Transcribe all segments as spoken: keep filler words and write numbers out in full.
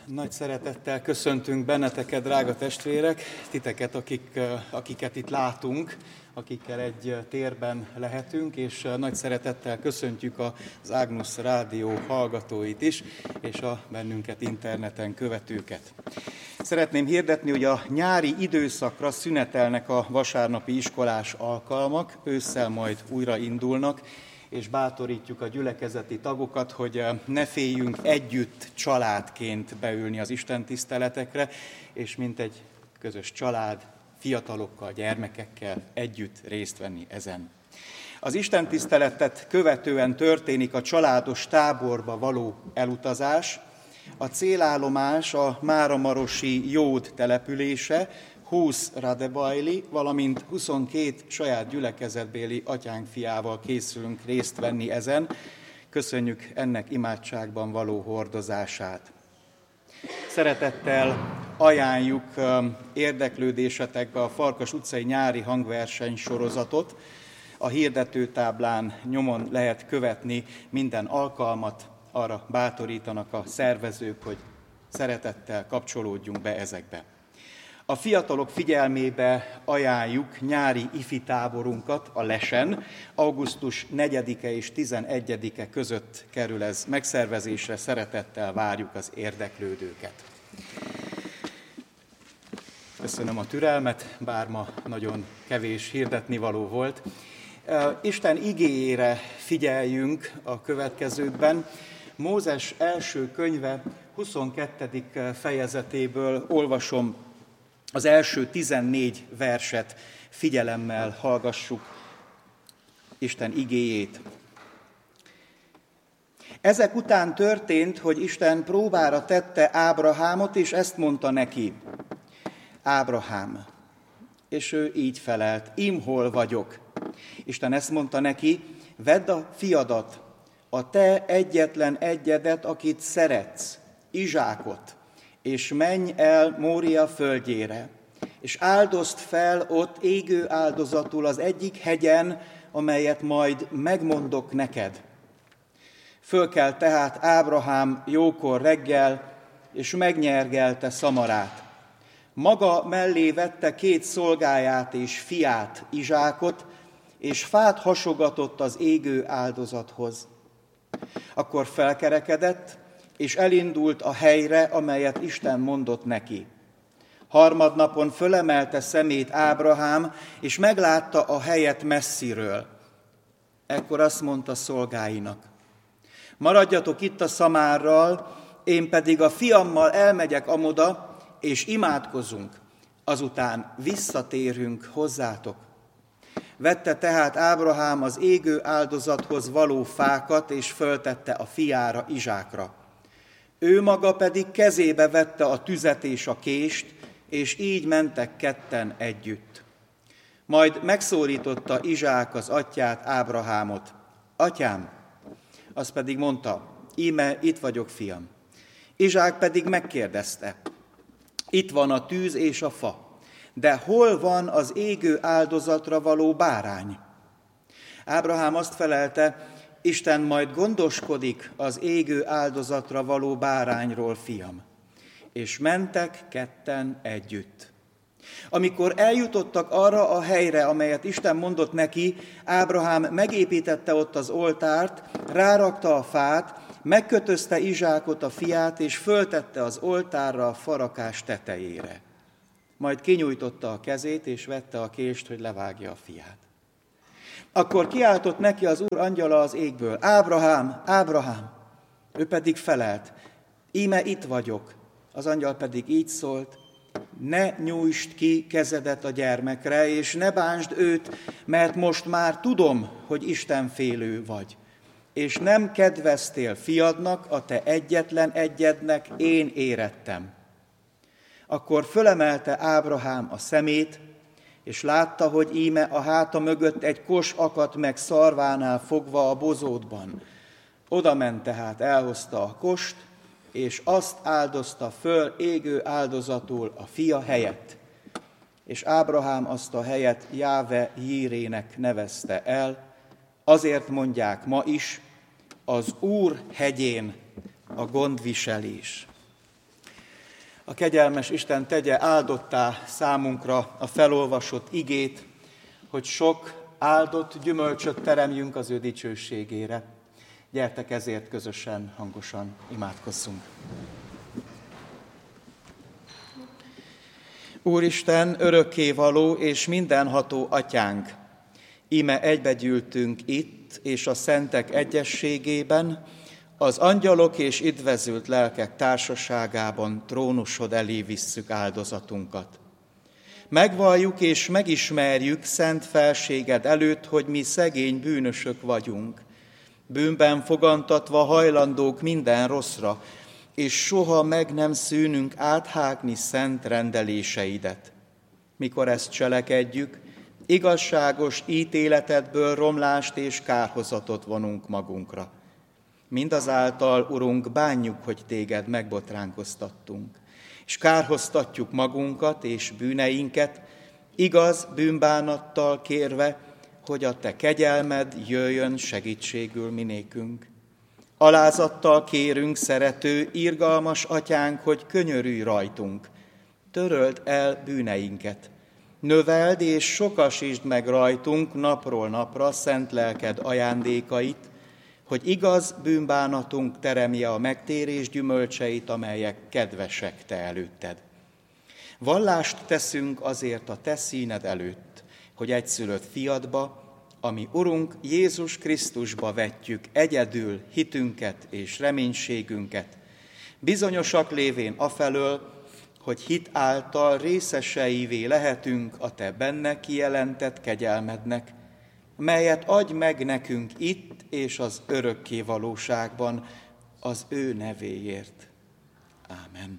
Nagy szeretettel köszöntünk benneteket, drága testvérek, titeket, akik, akiket itt látunk, akikkel egy térben lehetünk, és nagy szeretettel köszöntjük az Agnus Rádió hallgatóit is, és a bennünket interneten követőket. Szeretném hirdetni, hogy a nyári időszakra szünetelnek a vasárnapi iskolás alkalmak, ősszel majd újra indulnak, és bátorítjuk a gyülekezeti tagokat, hogy ne féljünk együtt családként beülni az istentiszteletekre, és mint egy közös család, fiatalokkal, gyermekekkel együtt részt venni ezen. Az istentiszteletet követően történik a családos táborba való elutazás. A célállomás a máramarosi Jód települése, húsz Radebajli, valamint huszonkét saját gyülekezetbéli atyánk fiával készülünk részt venni ezen. Köszönjük ennek imádságban való hordozását. Szeretettel ajánljuk érdeklődésetekbe a Farkas utcai nyári hangverseny sorozatot. A hirdetőtáblán nyomon lehet követni minden alkalmat, arra bátorítanak a szervezők, hogy szeretettel kapcsolódjunk be ezekbe. A fiatalok figyelmébe ajánljuk nyári ifi táborunkat a Lesen. augusztus negyedike és tizenegyedike között kerül ez megszervezésre, szeretettel várjuk az érdeklődőket. Köszönöm a türelmet, bár ma nagyon kevés hirdetnivaló volt. Isten igéjére figyeljünk a következőkben. Mózes első könyve huszonkettedik fejezetéből olvasom az első tizennégy verset, figyelemmel hallgassuk Isten igéjét. Ezek után történt, hogy Isten próbára tette Ábrahámot, és ezt mondta neki: Ábrahám. És ő így felelt: Ím hol vagyok. Isten ezt mondta neki: vedd a fiadat, a te egyetlen egyedet, akit szeretsz, Izsákot, és menj el Mória földjére, és áldozd fel ott égő áldozatul az egyik hegyen, amelyet majd megmondok neked. Fölkelt tehát Ábrahám jókor reggel, és megnyergelte Szamarát. Maga mellé vette két szolgáját és fiát, Izsákot, és fát hasogatott az égő áldozathoz. Akkor felkerekedett, és elindult a helyre, amelyet Isten mondott neki. Harmadnapon fölemelte szemét Ábrahám, és meglátta a helyet messziről. Ekkor azt mondta szolgáinak: maradjatok itt a szamárral, én pedig a fiammal elmegyek amoda, és imádkozunk, azután visszatérünk hozzátok. Vette tehát Ábrahám az égő áldozathoz való fákat, és föltette a fiára, Izsákra. Ő maga pedig kezébe vette a tüzet és a kést, és így mentek ketten együtt. Majd megszólította Izsák az atyját, Ábrahámot: Atyám! Az pedig mondta: Íme, itt vagyok, fiam. Izsák pedig megkérdezte: Itt van a tűz és a fa, de hol van az égő áldozatra való bárány? Ábrahám azt felelte: Isten majd gondoskodik az égő áldozatra való bárányról, fiam. És mentek ketten együtt. Amikor eljutottak arra a helyre, amelyet Isten mondott neki, Ábrahám megépítette ott az oltárt, rárakta a fát, megkötözte Izsákot, a fiát, és föltette az oltárra a farakás tetejére. Majd kinyújtotta a kezét, és vette a kést, hogy levágja a fiát. Akkor kiáltott neki az Úr angyala az égből: Ábrahám, Ábrahám! Ő pedig felelt: Íme itt vagyok. Az angyal pedig így szólt: ne nyújtsd ki kezedet a gyermekre, és ne bántsd őt, mert most már tudom, hogy istenfélő vagy, és nem kedveztél fiadnak, a te egyetlen egyednek, én érettem. Akkor fölemelte Ábrahám a szemét, és látta, hogy íme a háta mögött egy kos akadt meg szarvánál fogva a bozótban. Oda ment tehát, elhozta a kost, és azt áldozta föl égő áldozatul a fia helyett. És Ábrahám azt a helyet JáveJírének nevezte el, azért mondják ma is, az Úr hegyén a gondviselés. A kegyelmes Isten tegye áldottá számunkra a felolvasott igét, hogy sok áldott gyümölcsöt teremjünk az ő dicsőségére. Gyertek ezért közösen, hangosan imádkozzunk. Úristen, örökkévaló és mindenható atyánk, íme egybegyűltünk itt és a szentek egyességében, az angyalok és üdvözült lelkek társaságában trónusod elé visszük áldozatunkat. Megvalljuk és megismerjük szent felséged előtt, hogy mi szegény bűnösök vagyunk, bűnben fogantatva hajlandók minden rosszra, és soha meg nem szűnünk áthágni szent rendeléseidet. Mikor ezt cselekedjük, igazságos ítéletedből romlást és kárhozatot vonunk magunkra. Mindazáltal, Urunk, bánjuk, hogy téged megbotránkoztattunk, és kárhoztatjuk magunkat és bűneinket, igaz bűnbánattal kérve, hogy a te kegyelmed jöjjön segítségül minékünk. Alázattal kérünk, szerető, irgalmas atyánk, hogy könyörülj rajtunk, töröld el bűneinket, növeld és sokasítsd meg rajtunk napról napra szent lelked ajándékait, hogy igaz bűnbánatunk teremje a megtérés gyümölcseit, amelyek kedvesek te előtted. Vallást teszünk azért a te színed előtt, hogy egyszülött fiadba, ami Urunk Jézus Krisztusba vetjük egyedül hitünket és reménységünket, bizonyosak lévén afelől, hogy hit által részeseivé lehetünk a te benne kijelentett kegyelmednek, melyet adj meg nekünk itt és az örökké valóságban az ő nevéért. Ámen.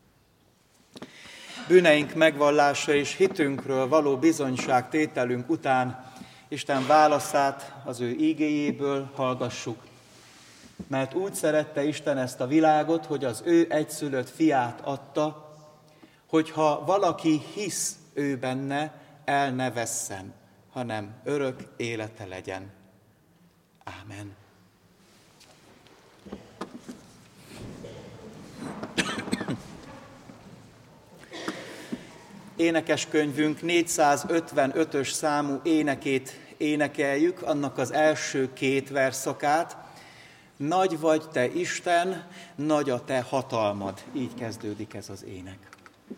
Bűneink megvallása és hitünkről való bizonyságtételünk után Isten válaszát az ő ígéjéből hallgassuk. Mert úgy szerette Isten ezt a világot, hogy az ő egyszülött fiát adta, hogyha valaki hisz ő benne, el ne vesszen, hanem örök élete legyen. Ámen. Énekeskönyvünk négyszázötvenötös számú énekét énekeljük, annak az első két verszakát. Nagy vagy te Isten, nagy a te hatalmad. Így kezdődik ez az ének.